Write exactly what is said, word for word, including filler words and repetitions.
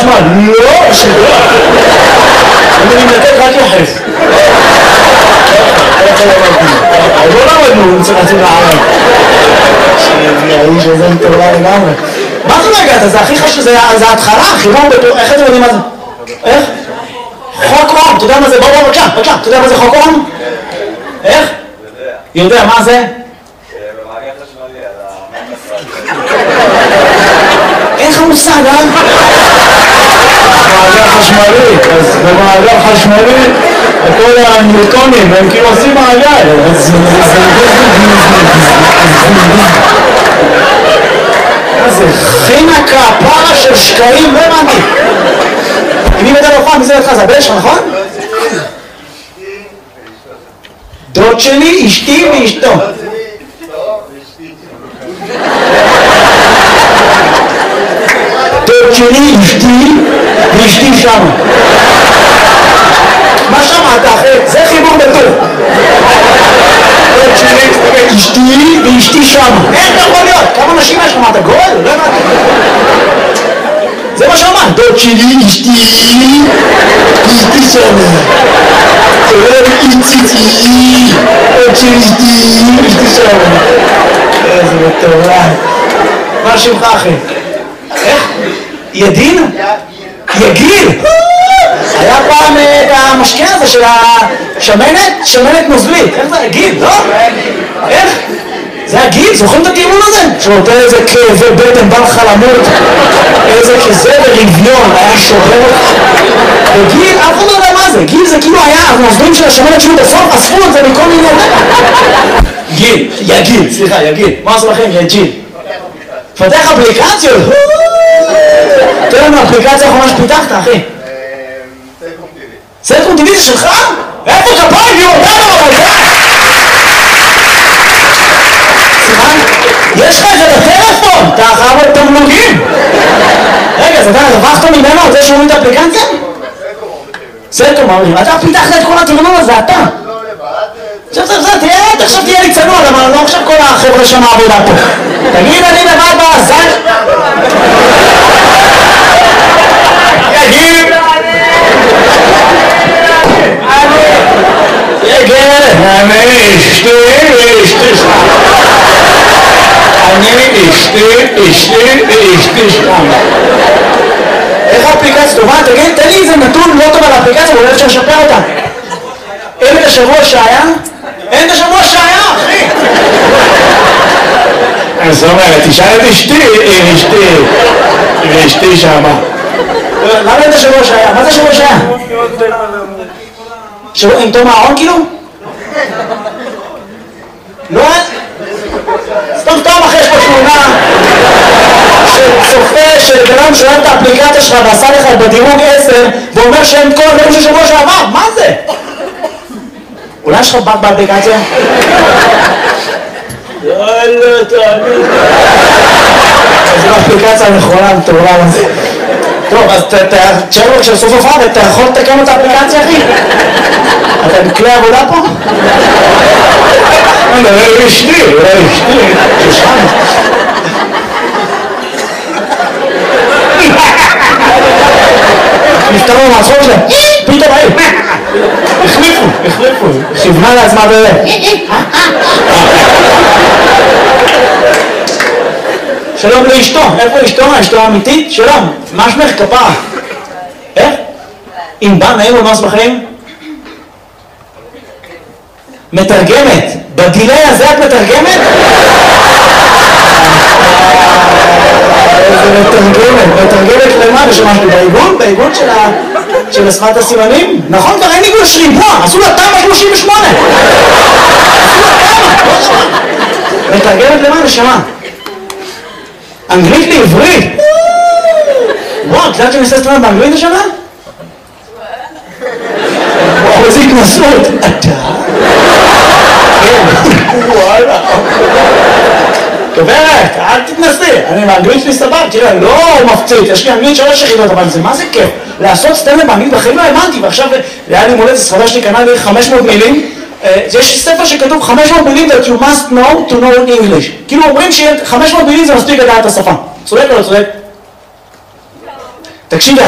אמרה, לא, שלא. אני מתנתק רק יחס. עוד לא למדנו, אני צריך לצאת לערב. שהאיש הזה מטורלה לגמרי. מה זה רגע? זה הכי חשוב, זה ההתחלה, חיבור בטור, איך אתם יודעים מה זה? איך? חוק אום, אתה יודע מה זה? בוא בוא בבקשה, בבקשה, אתה יודע מה זה חוק אום? איך? יודע, מה זה? במעגל חשמלי, אין לך מושג, אה? מעגל חשמלי, אז במעגל חשמלי כל הניוטונים הם כאילו עושים מעגל, אז זה חינקה, פרה של שקעים, לא הבנתי. מי מדע לא פעם, מי זה לך? זה הבן שלך, נכון? דוד שלי, אשתי ואשתו. דוד שלי, אשתי ואשתי שמה. מה שמעת אחרי? זה חיבור בטור. דוד שלי, אשתי ואשתי שמה. איך אתה יכול להיות? כמה נשים יש לך? מה אתה גול? לא הבנתי. זה מה שאמרת. דוד שלי, אשתי ואשתי שמה. איציצי, עוד של אשתי, אשתי שם. איזה מטורף. מה שמך אחי? איך? ידין? יגיל? היה פעם את המשקע הזה של השמנת, שמנת נוזלית. איך זה? יגיל, לא? איך? זה הגיל, זוכרים את הטיעון הזה? שנותן איזה כאבי בטן, בא לך למות, איזה כזה ברביון, היה שובר. וגיל, אף אחד לא יודע מה זה, גיל זה כאילו היה הנוזלים של השמנת שהוא בסוף אספו את זה מכל מיני... גיל, יא גיל, סליחה, יא גיל, מה עושה לכם? יא ג'יל. פתח אפליקציות? תראה לנו אפליקציה האחרונה שפיתחת, אחי. סלקום טיווי. סלקום טיווי זה שלך? איפה כפיים? היא אותנו, אבל זה! יש לך את זה בטלפון, אתה חייב את תמלוגים. רגע, אז אתה הרווחת ממנו על זה שהוא את האפליקציה? סלקום אומרים, אתה פיתחת את כל התרנון הזה, אתה. לא לבד. עכשיו, עכשיו, עכשיו, תראה, עכשיו תהיה לי צנוע, למה לא עכשיו כל החבר'ה שם העבודה פה. תגיד, אני לבד בעזן. יגיד. יגיד. אני אשתי, אשתי שם. אני אשתי, אשתי, אשתי שם. איך האפליקציה טובה? תגיד, תן לי איזה נתון לא טוב על האפליקציה, ואולי אפשר לשפר אותה. אין את השבוע שהיה? אין את השבוע שהיה, אחי! אז זאת אומרת, תשאל את אשתי, אשתי, ואשתי שמה. למה אין את השבוע שהיה? מה זה השבוע שהיה? שבוע עם תום הארון כאילו? לא? סתם סתם אחרי יש פה תמונה שצופה שבנם שואל את האפליקציה שלך ועשה לך בדירוג עשר ואומר שאין כל דברים של שבוע שעבר, מה זה? אולי יש לך בת באפליקציה? יאללה, תאמין. זו האפליקציה הנכונה, מטורלה לזה. טוב, אז תשאר לו כשסוף הופעה ואתה יכול לתקן את האפליקציה, אחי? אתה בכלי עבודה פה? לא, לא אשתי, לא אשתי, שושן. נפטרו מהצחוק שלהם, פתאום היו, החליפו, החליפו, כיוונה לעצמה ב... שלום לאשתו, איפה אשתו? אשתו האמיתית? שלום, מה שמך? כפרה? איך? אם בא נעים ומס בחיים? מתרגמת, בדילי הזה את מתרגמת? איזה מתרגמת, מתרגמת למה? בשמשתי בעיגון? בעיגון של השפת הסימנים? נכון, כבר אין עיגון, יש ריבוע, עשו לה תמ"א שלושים ושמונה. עשו לה תמ"א. מתרגמת למה? נשמה. אנגלית לעברית. וואו, את יודעת שאני עושה סטרנד באנגלית השנה? וואו, איזה התנסות. אתה? וואלה. גברת, אל תתנסי, אני באנגלית שלי סבב, תראה, לא מפציץ, יש לי אנגלית שלוש יחידות, אבל זה מה זה כיף? לעשות סטנדאפ באנגלית בחיים לא האמנתי, ועכשיו היה לי מולדת, ספרדה שלי קנה לי חמש מאות מילים, יש ספר שכתוב חמש מאות מילים that you must know to know English, כאילו אומרים ש-חמש מאות מילים זה מספיק לדעת את השפה, צודק או לא צודק? תקשיב,